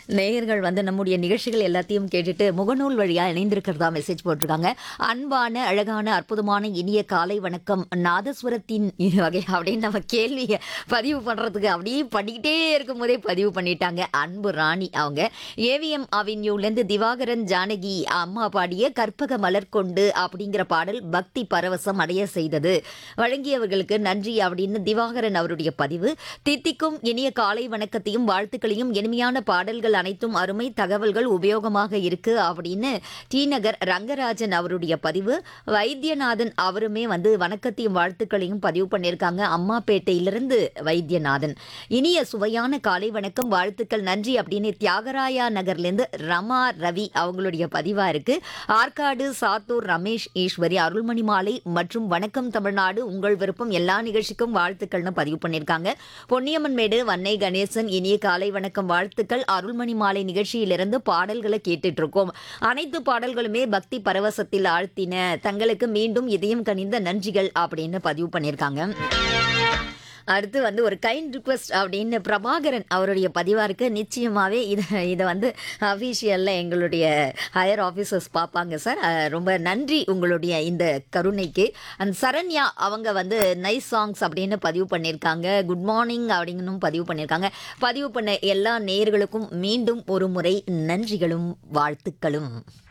நேயர்கள் வந்து நம்முடைய நிகழ்ச்சிகள் எல்லாத்தையும் கேட்டுட்டு முகநூல் வழியா இணைந்திருக்கிறதா மெசேஜ் போட்டிருக்காங்க. அன்பான, அழகான, அற்புதமான இனிய காலை வணக்கம். நாதஸ்வரத்தின் வகை அப்படின்னு நம்ம கேள்விய பதிவு பண்றதுக்கு அப்படியே பண்ணிக்கிட்டே இருக்கும்போதே பதிவு பண்ணிட்டாங்க. அன்பு ராணி அவங்க. ஏவிஎம் அவென்யூலேருந்து திவாகரன் ஜானகி அம்மா பாடிய கற்பக மலர் கொண்டு அப்படிங்கிற பாடல் பக்தி பரவசம் அடைய செய்தது. வழங்கியவர்களுக்கு நன்றி அப்படின்னு திவாகரன் அவருடைய பதிவு. தித்திக்கும் இனிய காலை வணக்கத்தையும் வாழ்த்துக்களையும் இனிமையான பாடல்கள் அனைத்தும் அருமை தகவல்கள் உபயோகமாக இருக்கு அப்படின்னு டி நகர் ரங்கராஜன் அவருடைய பதிவு. வைத்தியநாதன் அவருமே வந்து வணக்கத்தையும் வாழ்த்துக்களையும் பதிவு பண்ணியிருக்காங்க. அம்மாப்பேட்டையிலிருந்து வைத்தியநாதன். இனிய சுவையான காலை வணக்கம் வாழ்த்துக்கள் நன்றி அப்படின்னு தியாகராயா நகர்லேருந்து ரமா ரவி அவங்களுடைய பதிவா இருக்கு. ஆற்காடு சாத்தூர் ரமேஷ் ஈஸ்வரி அருள்மணி மாலை மற்றும் வணக்கம் தமிழ்நாடு உங்கள் விருப்பம் எல்லா நிகழ்ச்சிக்கும் வாழ்த்துக்கள்னு பதிவு பண்ணியிருக்காங்க. பொன்னியம்மன் மேடு வன்னை கணேசன் இனிய காலை வணக்கம் வாழ்த்துக்கள். அருள்மணி மாலை நிகழ்ச்சியிலிருந்து பாடல்களை கேட்டுட்டு இருக்கோம். அனைத்து பாடல்களுமே பக்தி பரவசத்தில் ஆழ்த்தின. தங்களுக்கு மீண்டும் இதயம் கனிந்த நன்றிகள் அப்படின்னு பதிவு பண்ணியிருக்காங்க. அடுத்து வந்து ஒரு கைண்ட் ரிக்வெஸ்ட் அப்படின்னு பிரபாகரன் அவருடைய பதிவாக இருக்கு. நிச்சயமாகவே இதை வந்து அஃபீஷியலில் எங்களுடைய ஹையர் ஆஃபீஸர்ஸ் பார்ப்பாங்க சார். ரொம்ப நன்றி உங்களுடைய இந்த கருணைக்கு. அண்ட் சரண்யா அவங்க வந்து நைஸ் சாங்ஸ் அப்படின்னு பதிவு பண்ணியிருக்காங்க. குட் மார்னிங் அப்படின்னும் பதிவு பண்ணியிருக்காங்க. பதிவு பண்ண எல்லா நேயர்களுக்கும் மீண்டும் ஒரு முறை நன்றிகளும் வாழ்த்துக்களும்.